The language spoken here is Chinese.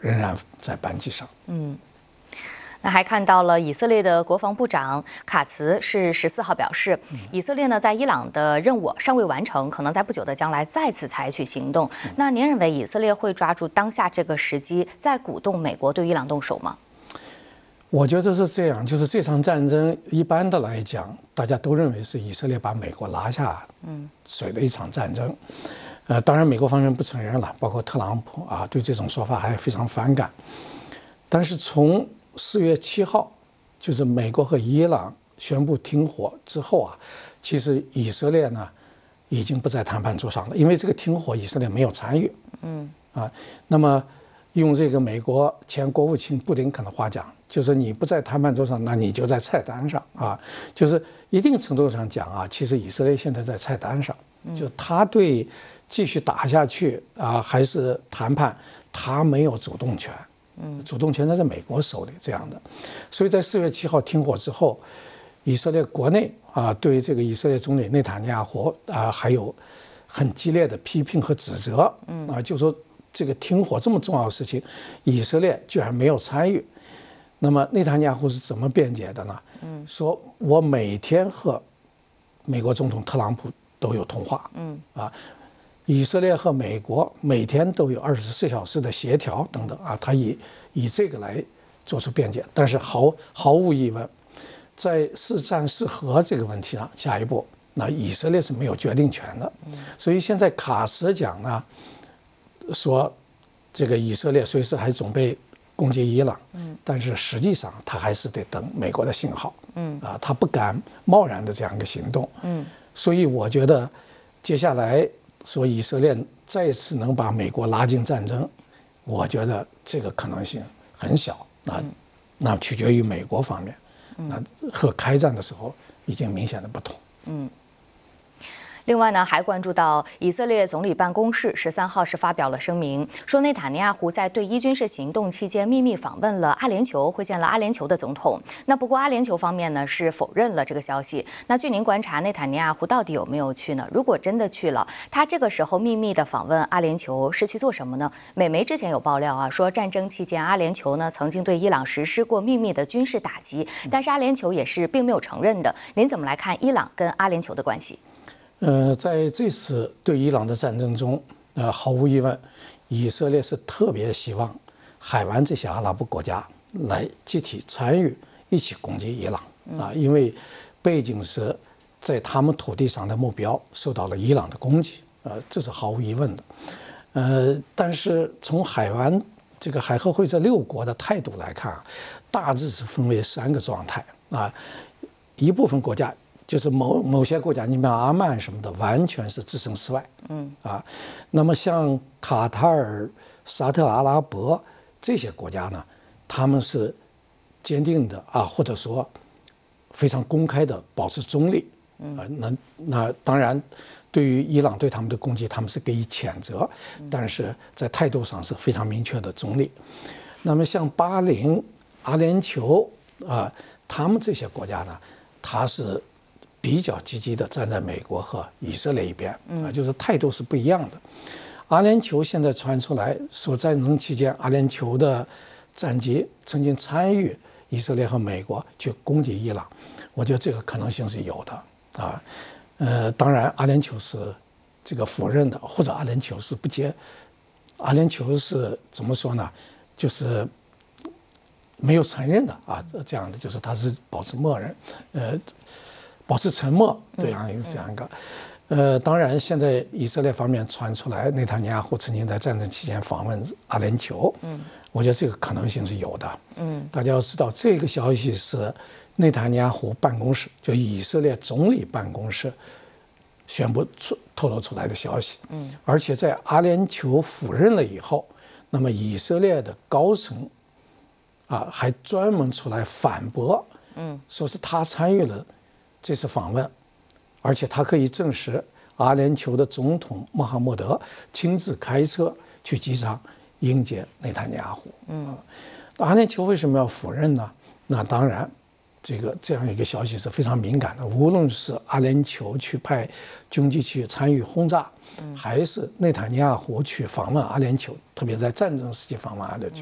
仍然在班机上。 那还看到了以色列的国防部长卡茨是14号表示，以色列呢在伊朗的任务尚未完成，可能在不久的将来再次采取行动。那您认为以色列会抓住当下这个时机，再鼓动美国对伊朗动手吗？ 我觉得是这样，就是这场战争一般的来讲，大家都认为是以色列把美国拉下水的一场战争。当然美国方面不承认了，包括特朗普啊，对这种说法还非常反感。但是从4月7号，就是美国和伊朗宣布停火之后啊，其实以色列呢已经不在谈判桌上了，因为这个停火以色列没有参与。那么用这个美国前国务卿布林肯的话讲，就是你不在谈判桌上，那你就在菜单上啊。就是一定程度上讲啊，其实以色列现在在菜单上，就他对继续打下去啊还是谈判，他没有主动权。主动权在美国手里这样的，所以在4月7号停火之后，以色列国内啊对这个以色列总理内塔尼亚胡啊还有很激烈的批评和指责，就说这个停火这么重要的事情，以色列居然没有参与。那么内塔尼亚胡是怎么辩解的呢？说我每天和美国总统特朗普都有通话，以色列和美国每天都有24小时的协调等等啊，他以这个来做出辩解。但是毫无疑问，在是战是和这个问题上，下一步那以色列是没有决定权的。所以现在卡什讲呢，说这个以色列随时还准备攻击伊朗，但是实际上他还是得等美国的信号，他不敢贸然的这样一个行动，所以我觉得接下来说以色列再次能把美国拉进战争，我觉得这个可能性很小，那取决于美国方面，那和开战的时候已经明显的不同。 另外呢，还关注到以色列总理办公室13号是发表了声明，说内塔尼亚胡在对伊军事行动期间秘密访问了阿联酋，会见了阿联酋的总统。那不过阿联酋方面呢是否认了这个消息。那据您观察，内塔尼亚胡到底有没有去呢？如果真的去了，他这个时候秘密的访问阿联酋是去做什么呢？美媒之前有爆料啊，说战争期间阿联酋呢曾经对伊朗实施过秘密的军事打击，但是阿联酋也是并没有承认的。您怎么来看伊朗跟阿联酋的关系？ 在这次对伊朗的战争中，毫无疑问，以色列是特别希望海湾这些阿拉伯国家来集体参与，一起攻击伊朗啊，因为背景是在他们土地上的目标受到了伊朗的攻击，这是毫无疑问的。但是从海湾这个海合会这6国的态度来看，大致是分为3个状态啊，一部分国家。就是某些国家，你比方阿曼什么的，完全是置身事外。那么像卡塔尔、沙特阿拉伯这些国家呢，他们是坚定的啊，或者说非常公开的保持中立。那当然，对于伊朗对他们的攻击，他们是给予谴责，但是在态度上是非常明确的中立。那么像巴林、阿联酋啊，他们这些国家呢，他是比较积极的站在美国和以色列一边，就是态度是不一样的。阿联酋现在传出来说，战争期间阿联酋的战机曾经参与以色列和美国去攻击伊朗，我觉得这个可能性是有的啊。当然阿联酋是这个否认的，或者阿联酋是不接，阿联酋是怎么说呢？就是没有承认的啊，这样的就是他是保持默认，保持沉默这样一个，当然现在以色列方面传出来内塔尼亚胡曾经在战争期间访问阿联酋，我觉得这个可能性是有的，大家要知道这个消息是内塔尼亚胡办公室，就以色列总理办公室宣布透露出来的消息，而且在阿联酋否认了以后，那么以色列的高层啊还专门出来反驳，说是他参与了这次访问，而且他可以证实阿联酋的总统穆罕默德亲自开车去机场迎接内塔尼亚胡。阿联酋为什么要否认呢？那当然，这样一个消息是非常敏感的，无论是阿联酋去派军机去参与轰炸，还是内塔尼亚胡去访问阿联酋，特别在战争时期访问阿联酋。